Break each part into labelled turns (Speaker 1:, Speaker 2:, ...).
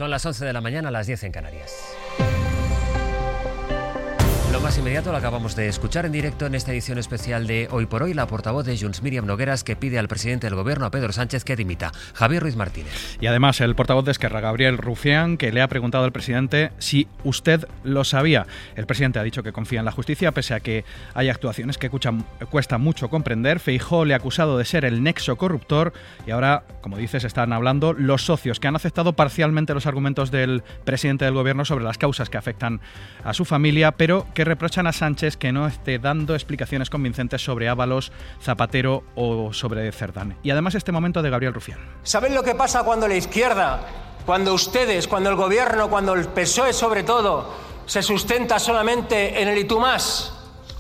Speaker 1: Son las 11 de la mañana, las 10 en Canarias. Lo más inmediato lo acabamos de escuchar en directo en esta edición especial de Hoy por Hoy, la portavoz de Junts, Míriam Nogueras, que pide al presidente del Gobierno, a Pedro Sánchez, que dimita. Javier Ruiz Martínez.
Speaker 2: Y además el portavoz de Esquerra, Gabriel Rufián, que le ha preguntado al presidente si usted lo sabía. El presidente ha dicho que confía en la justicia, pese a que hay actuaciones que cuesta mucho comprender. Feijóo le ha acusado de ser el nexo corruptor y ahora, como dices, están hablando los socios que han aceptado parcialmente los argumentos del presidente del Gobierno sobre las causas que afectan a su familia, pero que reprochan a Sánchez que no esté dando explicaciones convincentes sobre Ábalos, Zapatero o sobre Cerdán. Y además este momento de Gabriel Rufián.
Speaker 3: ¿Saben lo que pasa cuando la izquierda, cuando ustedes, cuando el Gobierno, cuando el PSOE sobre todo, se sustenta solamente en el y tú más?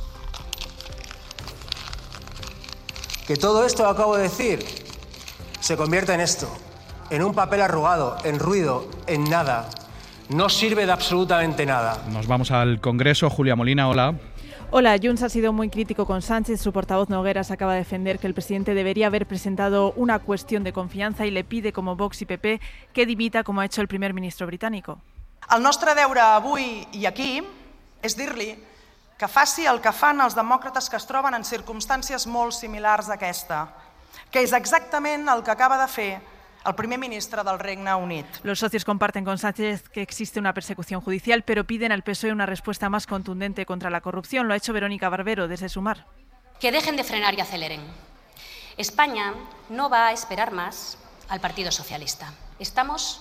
Speaker 3: Que todo esto que acabo de decir se convierte en esto, en un papel arrugado, en ruido, en nada. No sirve de absolutamente nada.
Speaker 2: Nos vamos al Congreso. Julia Molina, hola.
Speaker 4: Hola, Junts ha sido muy crítico con Sánchez. Su portavoz Nogueras acaba de defender que el presidente debería haber presentado una cuestión de confianza y le pide, como Vox y PP, que dimita, como ha hecho el primer ministro británico.
Speaker 5: El nostre deure avui i aquí és dir-li que faci el que fan els demòcrates que es troben en circumstàncies molt similars a aquesta, que és exactament el que acaba de fer el primer ministre del Regne Unit.
Speaker 4: Los socios comparten con Sánchez que existe una persecución judicial, pero piden al PSOE una respuesta más contundente contra la corrupción. Lo ha hecho Verónica Barbero desde Sumar.
Speaker 6: Que dejen de frenar y aceleren. España no va a esperar más al Partido Socialista. Estamos